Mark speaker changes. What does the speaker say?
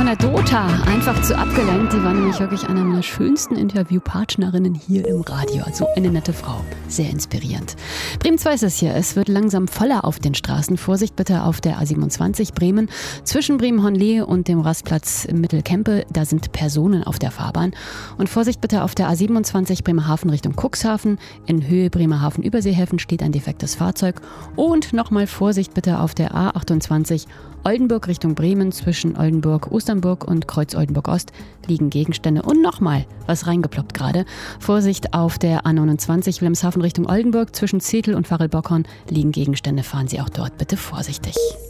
Speaker 1: der Dota einfach zu abgelenkt. Die war nämlich wirklich eine meiner schönsten Interviewpartnerinnen hier im Radio. Also eine nette Frau. Sehr inspirierend. Bremen 2 ist es hier. Es wird langsam voller auf den Straßen. Vorsicht bitte auf der A27 Bremen. Zwischen Bremen-Honlee und dem Rastplatz Mittelkempe, da sind Personen auf der Fahrbahn. Und Vorsicht bitte auf der A27 Bremerhaven Richtung Cuxhaven. In Höhe Bremerhaven-Überseehäfen steht ein defektes Fahrzeug. Und nochmal Vorsicht bitte auf der A28 Oldenburg Richtung Bremen. Zwischen Oldenburg, Osternburg und Kreuz Oldenburg Ost liegen Gegenstände. Und nochmal was reingeploppt gerade. Vorsicht auf der A29 Wilhelmshaven Richtung Oldenburg. Zwischen Zetel und Varel-Bockhorn liegen Gegenstände. Fahren Sie auch dort bitte vorsichtig.